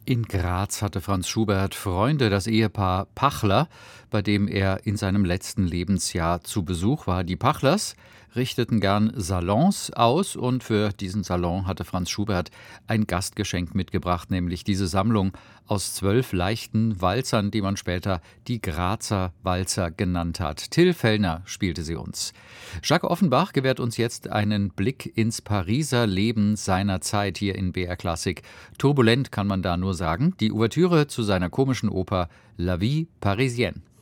In Graz hatte Franz Schubert Freunde, das Ehepaar Pachler, bei dem er in seinem letzten Lebensjahr zu Besuch war. Die Pachlers richteten gern Salons aus und für diesen Salon hatte Franz Schubert ein Gastgeschenk mitgebracht, nämlich diese Sammlung aus 12 leichten Walzern, die man später die Grazer Walzer genannt hat. Till Fellner spielte sie uns. Jacques Offenbach gewährt uns jetzt einen Blick ins Pariser Leben seiner Zeit hier in BR Klassik. Turbulent kann man da nur sagen. Die Ouvertüre zu seiner komischen Oper La Vie Parisienne.